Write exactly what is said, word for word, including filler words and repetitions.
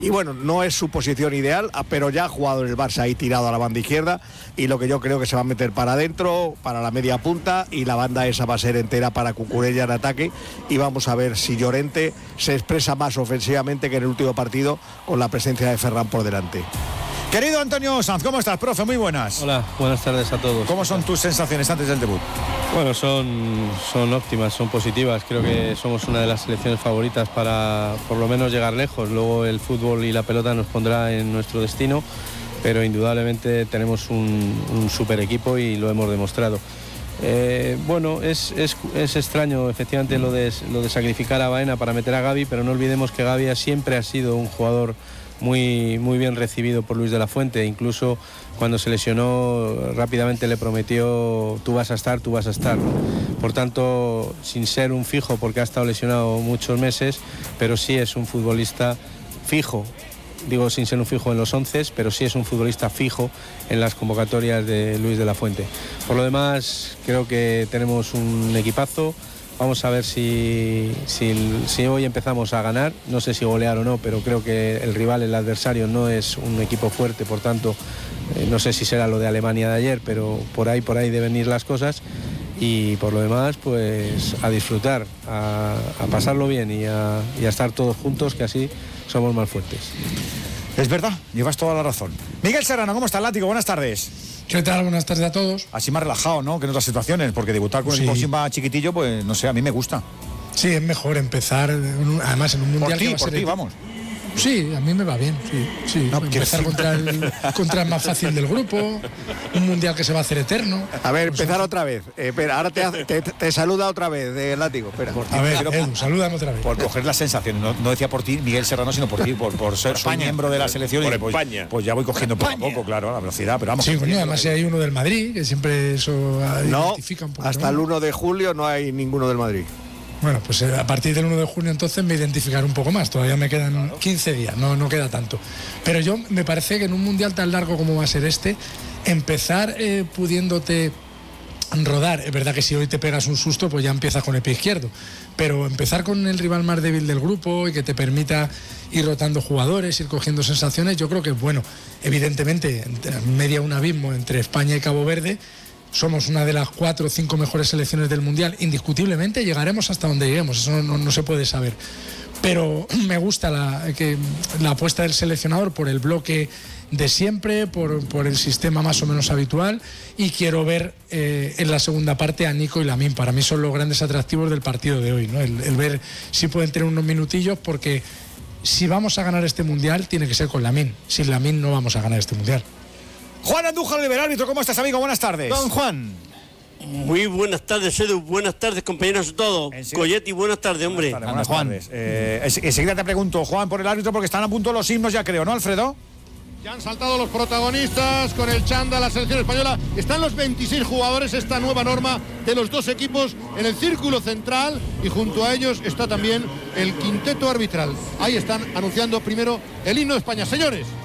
Y bueno, no es su posición ideal, pero ya ha jugado en el Barça ahí tirado a la banda izquierda, y lo que yo creo que se va a meter para adentro, para la media punta, y la banda esa va a ser entera para Cucurella en ataque, y vamos a ver si Llorente se expresa más ofensivamente que en el último partido con la presencia de Ferran por delante. Querido Antonio Sanz, ¿cómo estás, profe? Muy buenas. Hola, buenas tardes a todos. ¿Cómo son tus sensaciones antes del debut? Bueno, son, son óptimas, son positivas. Creo que somos una de las selecciones favoritas para por lo menos llegar lejos. Luego el fútbol y la pelota nos pondrá en nuestro destino, pero indudablemente tenemos un, un super equipo y lo hemos demostrado. Eh, bueno, es, es, es extraño efectivamente lo de, lo de sacrificar a Baena para meter a Gavi, pero no olvidemos que Gavi siempre ha sido un jugador muy, muy bien recibido por Luis de la Fuente. Incluso cuando se lesionó rápidamente le prometió: tú vas a estar, tú vas a estar. Por tanto, sin ser un fijo, porque ha estado lesionado muchos meses, pero sí es un futbolista fijo. Digo sin ser un fijo en los once, pero sí es un futbolista fijo en las convocatorias de Luis de la Fuente. Por lo demás, creo que tenemos un equipazo. Vamos a ver si, si, si hoy empezamos a ganar. No sé si golear o no, pero creo que el rival, el adversario, no es un equipo fuerte. Por tanto, eh, no sé si será lo de Alemania de ayer, pero por ahí, por ahí deben ir las cosas. Y por lo demás, pues a disfrutar, a, a pasarlo bien y a, y a estar todos juntos, que así somos más fuertes. Es verdad, llevas toda la razón. Miguel Serrano, ¿cómo estás, Látigo? Buenas tardes. ¿Qué tal? Buenas tardes a todos. Así más relajado, ¿no?, que en otras situaciones, porque debutar con sí. un equipo Simba chiquitillo, pues no sé, a mí me gusta. Sí, es mejor empezar, además en un mundial por ti, que va a por ser... ti, vamos. Sí, a mí me va bien, sí, sí. No, empezar contra el, contra el más fácil del grupo, un mundial que se va a hacer eterno. A ver, empezar pues, otra vez. Eh, espera, ahora te, te, te saluda otra vez, de Látigo. Espera. Por ti, a ver, pero, Edu, salúdame otra vez. Por coger las sensaciones, no, no decía por ti, Miguel Serrano, sino por ti, por, por ser España, miembro de la selección. Por y pues, España. Pues ya voy cogiendo poco a poco, claro, la velocidad, pero vamos. Sí, coño, además si hay uno del Madrid, que siempre eso no, identifica un poco. Hasta el uno de julio no hay ninguno del Madrid. Bueno, pues a partir del uno de junio entonces me identificaré un poco más. Todavía me quedan quince días, no, no queda tanto. Pero yo me parece que en un mundial tan largo como va a ser este, empezar eh, pudiéndote rodar, es verdad que si hoy te pegas un susto, pues ya empiezas con el pie izquierdo. Pero empezar con el rival más débil del grupo y que te permita ir rotando jugadores, ir cogiendo sensaciones, yo creo que es bueno. Evidentemente, media un abismo entre España y Cabo Verde. Somos una de las cuatro o cinco mejores selecciones del Mundial. Indiscutiblemente llegaremos hasta donde lleguemos, eso no, no, no se puede saber. Pero me gusta la, que, la apuesta del seleccionador por el bloque de siempre, por, por el sistema más o menos habitual, y quiero ver eh, en la segunda parte a Nico y Lamine. Para mí son los grandes atractivos del partido de hoy, ¿no? El, el ver si pueden tener unos minutillos, porque si vamos a ganar este Mundial tiene que ser con Lamine. Sin Lamine no vamos a ganar este Mundial. Juan Andújar, el árbitro, ¿cómo estás, amigo? Buenas tardes. Don Juan. Muy buenas tardes, Edu. Buenas tardes, compañeros todos. Coyetti, buenas tardes, hombre. Buenas tardes, buenas tardes. Eh, enseguida te pregunto, Juan, por el árbitro, porque están a punto los himnos ya, creo, ¿no, Alfredo? Ya han saltado los protagonistas con el chanda, la selección española. Están los veintiséis jugadores, esta nueva norma de los dos equipos en el círculo central, y junto a ellos está también el quinteto arbitral. Ahí están anunciando primero el himno de España. Señores.